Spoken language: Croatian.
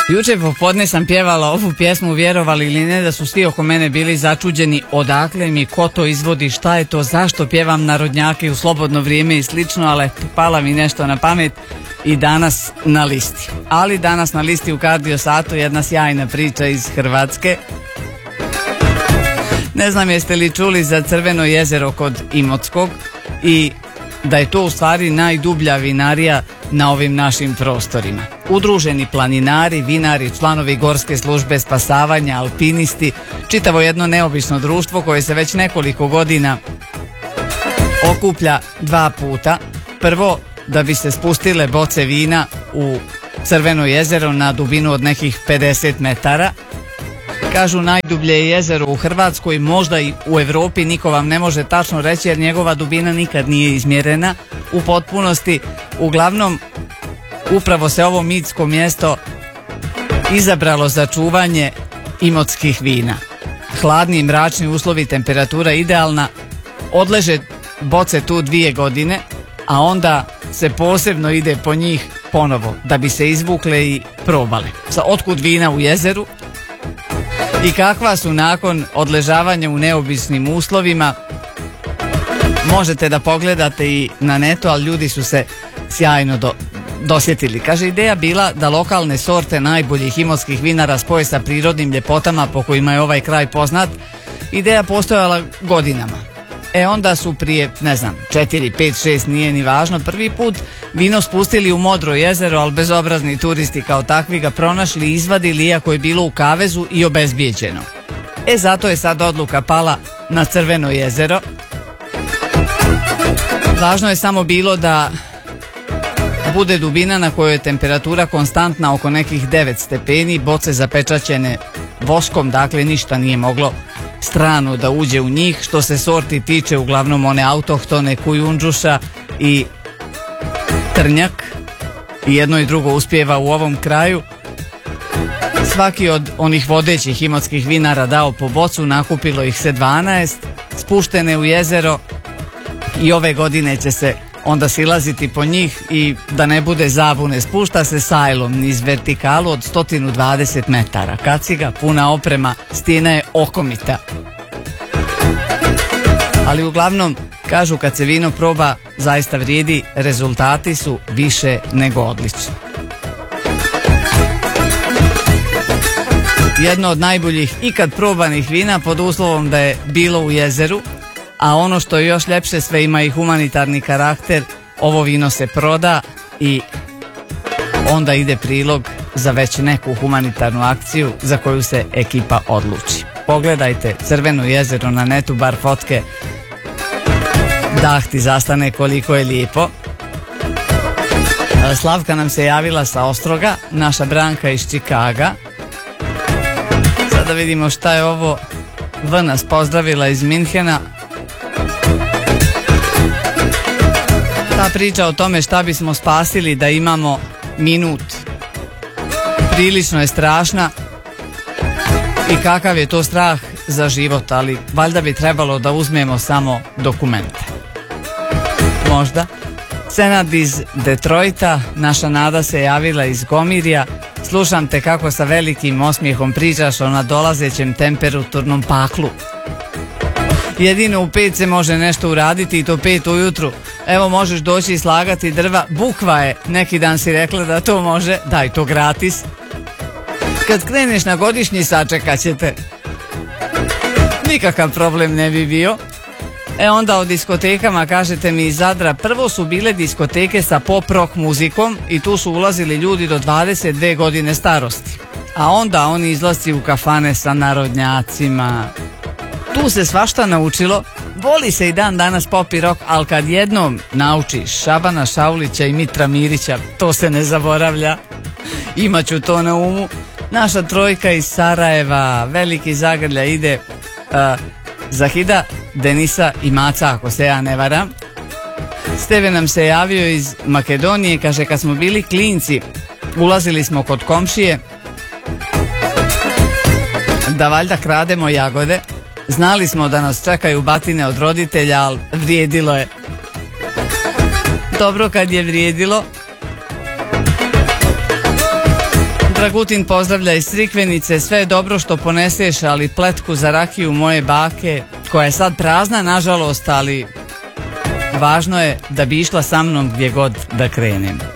Juče popodne sam pjevala ovu pjesmu, vjerovali ili ne da su svi oko mene bili začuđeni odakle mi, ko to izvodi, šta je to, zašto pjevam narodnjake u slobodno vrijeme i slično, ali pala mi nešto na pamet i danas na listi. Ali danas na listi u Kardio satu jedna sjajna priča iz Hrvatske. Ne znam jeste li čuli za Crveno jezero kod Imotskog i da je to u stvari najdublja vinarija na ovim našim prostorima. Udruženi planinari, vinari, članovi Gorske službe spasavanja, alpinisti, čitavo jedno neobično društvo koje se već nekoliko godina okuplja dva puta. Prvo, da bi se spustile boce vina u Crveno jezero na dubinu od nekih 50 metara. Kažu najdublje jezero u Hrvatskoj, možda i u Europi, niko vam ne može tačno reći jer njegova dubina nikad nije izmjerena u potpunosti. Uglavnom, upravo se ovo mitsko mjesto izabralo za čuvanje imotskih vina. Hladni i mračni uslovi, temperatura idealna, odleže boce tu 2 godine, a onda se posebno ide po njih ponovo da bi se izvukle i probale. Otkud vina u jezeru i kakva su nakon odležavanja u neobičnim uslovima, možete da pogledate i na netu, ali ljudi su se sjajno dosjetili. Kaže, ideja bila da lokalne sorte najboljih imotskih vinara spoje sa prirodnim ljepotama po kojima je ovaj kraj poznat. Ideja postojala godinama. Onda su prije, 4, 5, 6, nije ni važno, prvi put vino spustili u Modro jezero, ali bezobrazni turisti kao takvi ga pronašli, izvadili iako je bilo u kavezu i obezbijeđeno. Zato je sad odluka pala na Crveno jezero. Važno je samo bilo da bude dubina na kojoj je temperatura konstantna oko nekih 9 stepeni, boce zapečaćene voskom, dakle ništa nije moglo strano da uđe u njih. Što se sorti tiče, uglavnom one autohtone, Kujundžuša i Trnjak, i jedno i drugo uspijeva u ovom kraju. Svaki od onih vodećih imotskih vinara dao po bocu, nakupilo ih se 12, spuštene u jezero i ove godine će se onda silaziti po njih i da ne bude zabune, spušta se sajlom niz vertikalu od 120 metara. Kaciga, puna oprema, stijena je okomita. Ali uglavnom, kažu kad se vino proba, zaista vrijedi, rezultati su više nego odlični. Jedno od najboljih ikad probanih vina pod uslovom da je bilo u jezeru, a ono što je još ljepše, sve ima i humanitarni karakter. Ovo vino se proda i onda ide prilog za već neku humanitarnu akciju za koju se ekipa odluči. Pogledajte Crveno jezero na netu, bar fotke, dah ti zastane koliko je lijepo. Slavka nam se javila sa Ostroga, naša Branka iz Čikaga. Sada vidimo šta je ovo. V nas pozdravila iz Minhena. Ta priča o tome šta bismo spasili da imamo minut prilično je strašna i kakav je to strah za život, ali valjda bi trebalo da uzmemo samo dokumente. Možda. Senad iz Detroita, naša Nada se javila iz Gomirja. Slušam te kako sa velikim osmijehom pričaš o nadolazećem temperaturnom paklu. Jedino u 5 se može nešto uraditi i to 5 ujutru. Evo, možeš doći i slagati drva. Bukva je, neki dan si rekla da to može, daj to gratis. Kad kreneš na godišnji, sačekat ćete. Nikakav problem ne bi bio. Onda o diskotekama, kažete mi iz Zadra, prvo su bile diskoteke sa pop rock muzikom i tu su ulazili ljudi do 22 godine starosti. A onda oni izlazi u kafane sa narodnjacima. Tu se svašta naučilo. Voli se i dan danas pop i rock, ali kad jednom naučiš Šabana Šaulića i Mitra Mirića, to se ne zaboravlja. Imaću to na umu. Naša trojka iz Sarajeva, veliki zagrlja ide Zahida, Denisa i Maca, ako se ja ne varam. Steve nam se javio iz Makedonije, kaže, kad smo bili klinci, ulazili smo kod komšije da valjda krademo jagode. Znali smo da nas čekaju batine od roditelja, ali vrijedilo je. Dobro kad je vrijedilo. Dragutin pozdravlja iz Crikvenice, sve je dobro što poneseš, ali pletku za rakiju moje bake, koja je sad prazna nažalost, ali važno je da bi išla sa mnom gdje god da krenem.